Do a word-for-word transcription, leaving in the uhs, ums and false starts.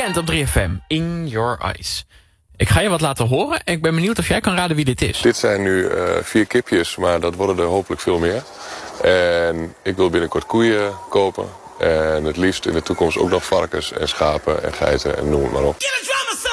Weekend op drie F M. In Your Eyes. Ik ga je wat laten horen en ik ben benieuwd of jij kan raden wie dit is. Dit zijn nu uh, vier kipjes, maar dat worden er hopelijk veel meer. En ik wil binnenkort koeien kopen. En het liefst in de toekomst ook nog varkens en schapen en geiten en noem het maar op.